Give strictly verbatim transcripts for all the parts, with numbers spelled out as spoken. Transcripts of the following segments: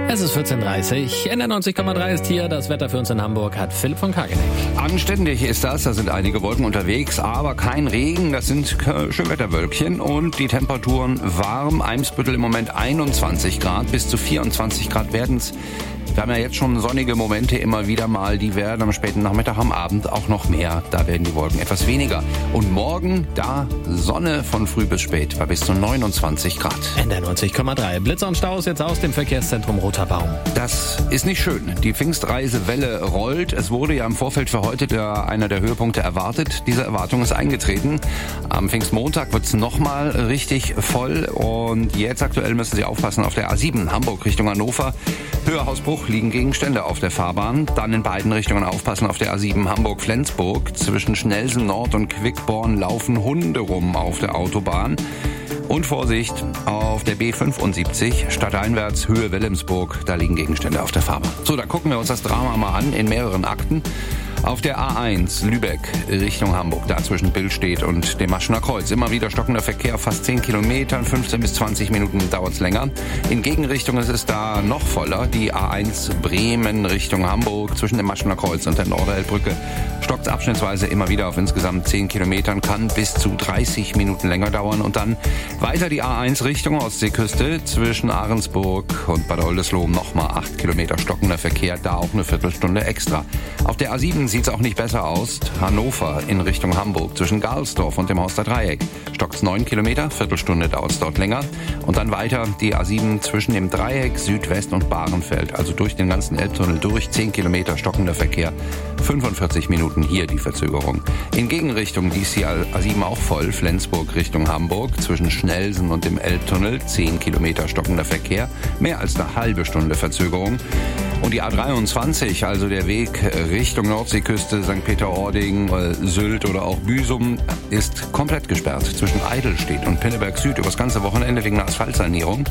Es ist vierzehn Uhr dreißig. N R neunzig Komma drei ist hier. Das Wetter für uns in Hamburg hat Philipp von Kageneck. Anständig ist das. Da sind einige Wolken unterwegs, aber kein Regen. Das sind Schönwetterwölkchen und die Temperaturen warm. Eimsbüttel im Moment einundzwanzig Grad. Bis zu vierundzwanzig Grad werden's. Wir haben ja jetzt schon sonnige Momente immer wieder mal. Die werden am späten Nachmittag, am Abend auch noch mehr. Da werden die Wolken etwas weniger. Und morgen, da Sonne von früh bis spät bei bis zu neunundzwanzig Grad. N R neunzig Komma drei. Blitzer und Staus jetzt aus dem Verkehrszentrum Roter Baum. Das ist nicht schön. Die Pfingstreisewelle rollt. Es wurde ja im Vorfeld für heute der, einer der Höhepunkte erwartet. Diese Erwartung ist eingetreten. Am Pfingstmontag wird es nochmal richtig voll. Und jetzt aktuell müssen Sie aufpassen auf der A sieben Hamburg Richtung Hannover. Höhehausbruch, liegen Gegenstände auf der Fahrbahn. Dann in beiden Richtungen aufpassen auf der A sieben Hamburg-Flensburg. Zwischen Schnelsen Nord und Quickborn laufen Hunde rum auf der Autobahn. Und Vorsicht auf der B fünfundsiebzig, stadteinwärts Höhe Wilhelmsburg. Da liegen Gegenstände auf der Fahrbahn. So, da gucken wir uns das Drama mal an in mehreren Akten. Auf der A eins Lübeck Richtung Hamburg, da zwischen Billstedt und dem Maschener Kreuz. Immer wieder stockender Verkehr, fast zehn Kilometer, fünfzehn bis zwanzig Minuten dauert's länger. In Gegenrichtung ist es da noch voller. Die A eins Bremen Richtung Hamburg zwischen dem Maschener Kreuz und der Norderhellbrücke stockt's abschnittsweise immer wieder auf insgesamt zehn Kilometern, kann bis zu dreißig Minuten länger dauern. Und dann weiter die A eins Richtung Ostseeküste zwischen Ahrensburg und Bad Oldesloe nochmal acht Kilometer stockender Verkehr, da auch eine Viertelstunde extra. Auf der A sieben sieht's auch nicht besser aus. Hannover in Richtung Hamburg zwischen Garlsdorf und dem Hauster Dreieck stockt's neun Kilometer, Viertelstunde dauert's dort länger. Und dann weiter die A sieben zwischen dem Dreieck, Südwest und Bahrenfeld, also durch den ganzen Elbtunnel durch, zehn Kilometer stockender Verkehr, fünfundvierzig Minuten hier die Verzögerung. In Gegenrichtung die ist die A sieben auch voll, Flensburg Richtung Hamburg zwischen Schnelsen und dem Elbtunnel, zehn Kilometer stockender Verkehr, mehr als eine halbe Stunde Verzögerung. Und die A dreiundzwanzig, also der Weg Richtung Nordseeküste, Sankt Peter-Ording, Sylt oder auch Büsum, ist komplett gesperrt zwischen Eidelstedt und Pinneberg Süd über das ganze Wochenende wegen einer Asphaltsanierung.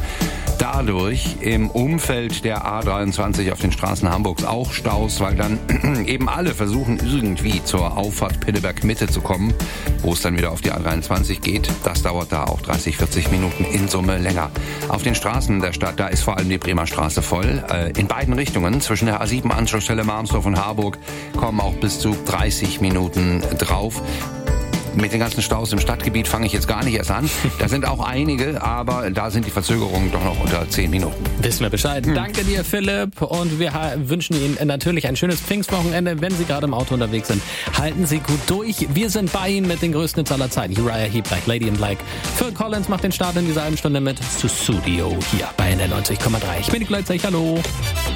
Dadurch im Umfeld der A dreiundzwanzig auf den Straßen Hamburgs auch Staus, weil dann eben alle versuchen irgendwie zur Auffahrt Pinneberg Mitte zu kommen, wo es dann wieder auf die A dreiundzwanzig geht. Das dauert da auch dreißig, vierzig Minuten in Summe länger. Auf den Straßen der Stadt, da ist vor allem die Bremer Straße voll. In beiden Richtungen zwischen der A sieben Anschlussstelle Marmsdorf und Harburg kommen auch bis zu dreißig Minuten drauf. Mit den ganzen Staus im Stadtgebiet fange ich jetzt gar nicht erst an. Da sind auch einige, aber da sind die Verzögerungen doch noch unter zehn Minuten. Wissen wir Bescheid. Hm. Danke dir, Philipp. Und wir wünschen Ihnen natürlich ein schönes Pfingstwochenende. Wenn Sie gerade im Auto unterwegs sind, halten Sie gut durch. Wir sind bei Ihnen mit den größten Hits aller Zeiten. Uriah Heep, Like Lady in Black. Phil Collins macht den Start in dieser halben Stunde mit Sussudio hier bei N R neunzig Komma drei. Ich bin Nikolai Zech. Hallo.